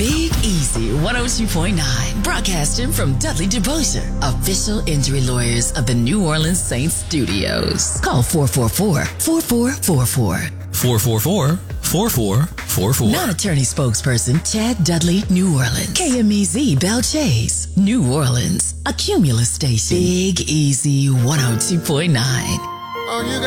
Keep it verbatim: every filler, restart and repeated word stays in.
Big Easy one oh two point nine, broadcasting from Dudley DeBosier, official injury lawyers of the New Orleans Saints studios. Call four four four, four four four four. four four four, four four four four. Non-attorney spokesperson Chad Dudley, New Orleans. K M E Z Bell Chase, New Orleans. A Cumulus station. Big Easy one oh two point nine. Oh, you